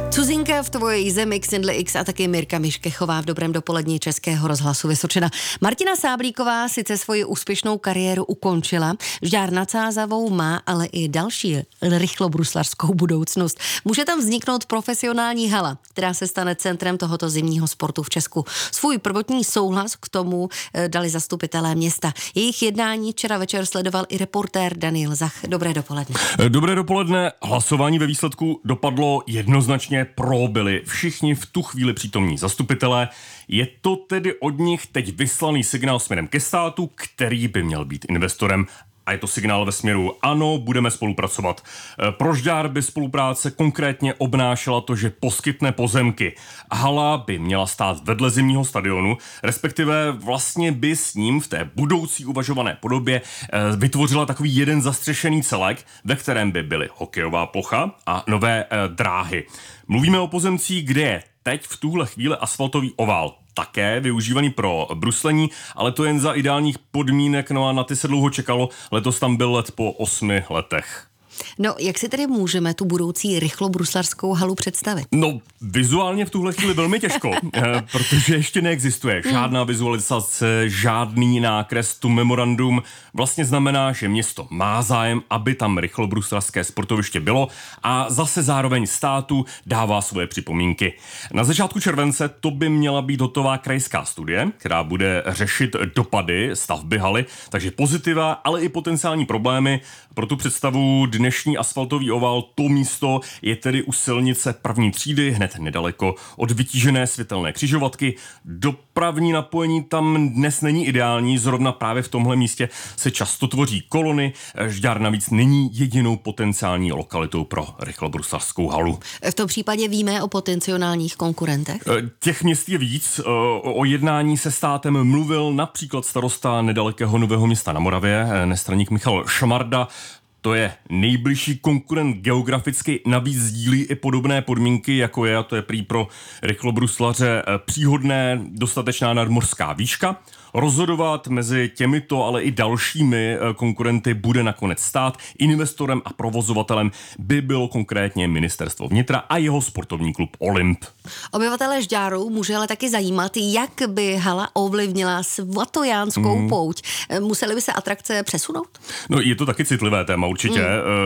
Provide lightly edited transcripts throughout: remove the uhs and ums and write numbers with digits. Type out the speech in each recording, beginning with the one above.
Cuzinka v tvojí zemi, Xindli X a taky Mirka Miškechová v dobrém dopolední Českého rozhlasu Vysočina. Martina Sáblíková sice svoji úspěšnou kariéru ukončila, Žďár nad Sázavou má ale i další rychlobruslařskou budoucnost. Může tam vzniknout profesionální hala, která se stane centrem tohoto zimního sportu v Česku. Svůj prvotní souhlas k tomu dali zastupitelé města. Jejich jednání včera večer sledoval i reportér Daniel Zach. Dobré dopoledne. Dobré dopoledne. Hlasování ve výsledku dopadlo jednoznačně pro, byli všichni v tu chvíli přítomní zastupitelé. Je to tedy od nich teď vyslaný signál směrem ke státu, který by měl být investorem. A je to signál ve směru ano, budeme spolupracovat. Pro Žďár by spolupráce konkrétně obnášela to, že poskytne pozemky. Hala by měla stát vedle zimního stadionu, respektive vlastně by s ním v té budoucí uvažované podobě vytvořila takový jeden zastřešený celek, ve kterém by byly hokejová plocha a nové dráhy. Mluvíme o pozemcích, kde je teď v tuhle chvíli asfaltový ovál. Také využívaný pro bruslení, ale to jen za ideálních podmínek, no a na ty se dlouho čekalo, letos tam byl let po 8 letech. No, jak si tedy můžeme tu budoucí rychlobruslařskou halu představit? No, vizuálně v tuhle chvíli velmi těžko, protože ještě neexistuje žádná vizualizace, žádný nákres, tu memorandum vlastně znamená, že město má zájem, aby tam rychlobruslařské sportoviště bylo a zase zároveň státu dává svoje připomínky. Na začátku července to by měla být hotová krajská studie, která bude řešit dopady stavby haly, takže pozitiva, ale i potenciální problémy. Pro tu představu dnešní asfaltový ovál, to místo je tedy u silnice první třídy, hned nedaleko od vytížené světelné křižovatky. Dopravní napojení tam dnes není ideální, zrovna právě v tomhle místě se často tvoří kolony. Žďár navíc není jedinou potenciální lokalitou pro rychlobruslařskou halu. V tom případě víme o potenciálních konkurentech? Těch měst je víc. O jednání se státem mluvil například starosta nedalekého Nového Města na Moravě, nestraník Michal Šmarda. To je nejbližší konkurent geograficky, navíc sdílí i podobné podmínky, jako je, a to je prý pro rychlobruslaře příhodné, dostatečná nadmořská výška. Rozhodovat mezi těmito, ale i dalšími konkurenty bude nakonec stát. Investorem a provozovatelem by bylo konkrétně Ministerstvo vnitra a jeho sportovní klub Olymp. Obyvatele Žďáru může ale taky zajímat, jak by hala ovlivnila svatojánskou pouť. Musely by se atrakce přesunout? No, je to taky citlivé téma určitě.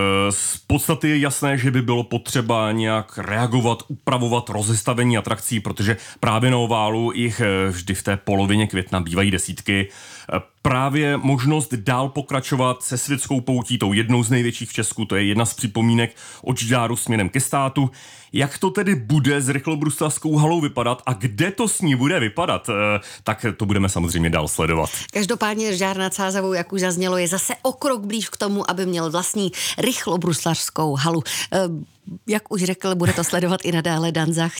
Z podstaty je jasné, že by bylo potřeba nějak reagovat, upravovat rozestavení atrakcí, protože právě na oválu jich vždy v té polovině května bývají desítky. Právě možnost dál pokračovat se světskou poutí, tou jednou z největších v Česku, to je jedna z připomínek od Žďáru směrem ke státu. Jak to tedy bude s rychlobruslařskou halou vypadat a kde to s ní bude vypadat, tak to budeme samozřejmě dál sledovat. Každopádně Žďár nad Sázavou, jak už zaznělo, je zase o krok blíž k tomu, aby měl vlastní rychlobruslařskou halu. Jak už řekl, bude to sledovat i nadále Dan Zach.